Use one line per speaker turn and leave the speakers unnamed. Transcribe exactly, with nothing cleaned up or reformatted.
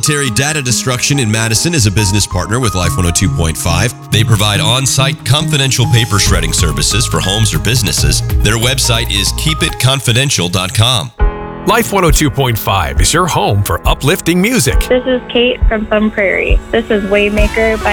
Military Data Destruction in Madison is a business partner with Life one oh two point five. They provide on-site confidential paper shredding services for homes or businesses. Their website is keep it confidential dot com.
Life one oh two point five is your home for uplifting music.
This is Kate from Sun Prairie. This is Waymaker by